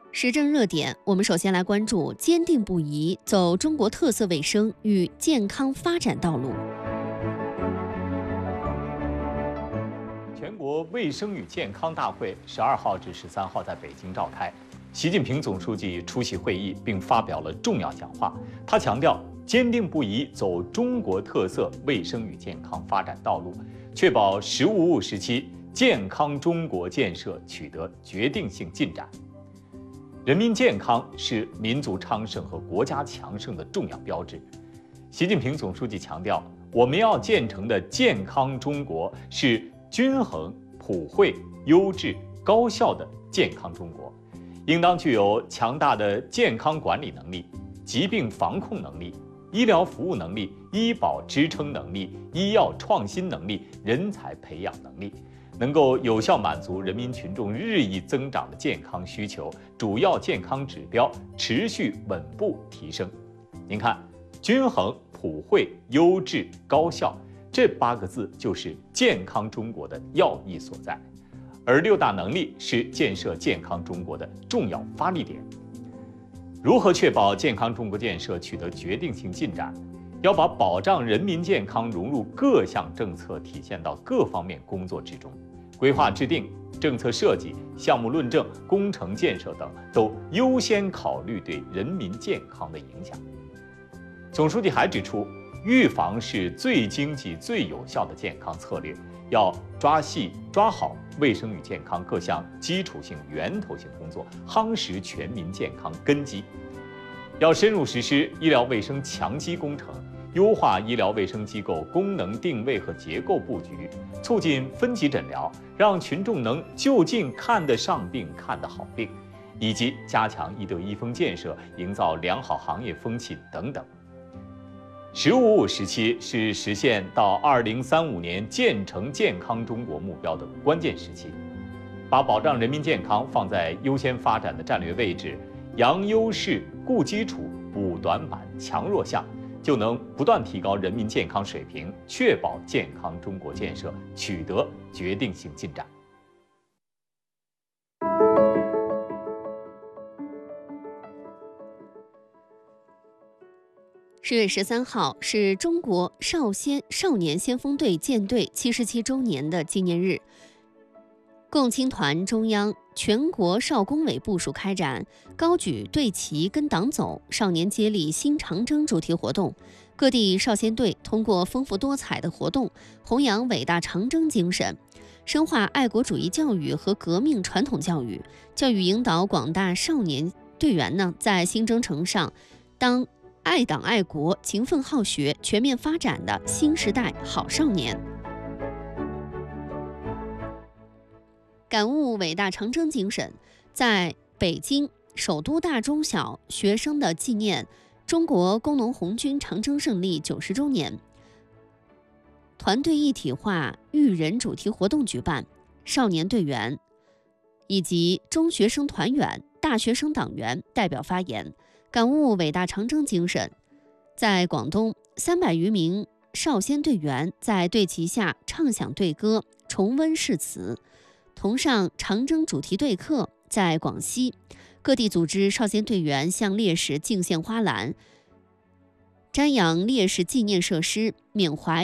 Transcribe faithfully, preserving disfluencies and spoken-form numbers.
时政热点，我们首先来关注坚定不移走中国特色卫生与健康发展道路。 全国卫生与健康大会十二号至十三号在北京召开，习近平总书记出席会议并发表了重要讲话。他强调，坚定不移走中国特色卫生与健康发展道路，确保“十五五”时期健康中国建设取得决定性进展。人民健康是民族昌盛和国家强盛的重要标志。习近平总书记强调，我们要建成的健康中国是均衡、普惠、优质、高效的健康中国，应当具有强大的健康管理能力、疾病防控能力、医疗服务能力、医保支撑能力、医药创新能力、人才培养能力，能够有效满足人民群众日益增长的健康需求，主要健康指标持续稳步提升。您看，均衡、普惠、优质、高效，这八个字就是健康中国的要义所在。而六大能力是建设健康中国的重要发力点。如何确保健康中国建设取得决定性进展？要把保障人民健康融入各项政策，体现到各方面工作之中。规划制定、政策设计、项目论证、工程建设等，都优先考虑对人民健康的影响。总书记还指出，预防是最经济、最有效的健康策略，要抓细抓好卫生与健康各项基础性、源头性工作，夯实全民健康根基。要深入实施医疗卫生强基工程，优化医疗卫生机构功能定位和结构布局，促进分级诊疗，让群众能就近看得上病、看得好病，以及加强医德医风建设，营造良好行业风气等等。十五五时期是实现到二零三五年建成健康中国目标的关键时期，把保障人民健康放在优先发展的战略位置，扬优势、固基础、补短板、强弱项，就能不断提高人民健康水平，确保健康中国建设取得决定性进展。 十月十三号是中国少先少年先锋队建队七十七周年的纪念日。共青团中央、全国少工委部署开展高举队旗跟党走、少年接力新长征主题活动，各地少先队通过丰富多彩的活动，弘扬伟大长征精神，深化爱国主义教育和革命传统教育，教育引导广大少年队员呢，在新征程上当爱党爱国、勤奋好学、全面发展的新时代好少年。感悟伟大长征精神，在北京首都大中小学生的纪念中国工农红军长征胜利九十周年，团队一体化育人主题活动举办，少年队员以及中学生团员、大学生党员代表发言，感悟伟大长征精神。在广东，三百余名少先队员在队旗下唱响队歌，重温誓词，同上长征主题队课。在广西，各地组织少先队员向烈士敬献花篮，瞻仰烈士纪念设施，缅怀